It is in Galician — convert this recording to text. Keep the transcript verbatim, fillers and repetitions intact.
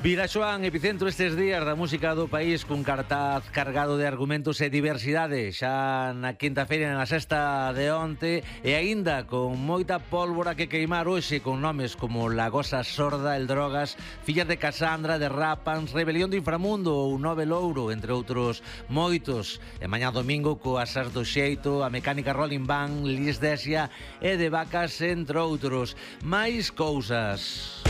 Vira Xoán, epicentro estes días da música do país, cun cartaz cargado de argumentos e diversidade, xa na quinta feira e na sexta de onte, e aínda con moita pólvora que queimar hoxe, con nomes como Lagosa Sorda, El Drogas, Fillas de Casandra, de Rapans, Rebelión do Inframundo ou Nove Louro, entre outros moitos. E mañá domingo co Asas do Xeito, a Mecánica Rolling Band, Lis Desia e de Vacas, entre outros. Máis cousas.